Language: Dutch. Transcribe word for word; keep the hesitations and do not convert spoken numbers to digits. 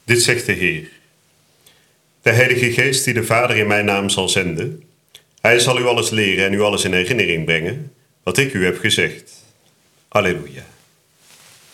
Dit zegt de Heer. De Heilige Geest die de Vader in mijn naam zal zenden, hij zal u alles leren en u alles in herinnering brengen, wat ik u heb gezegd. Alleluia.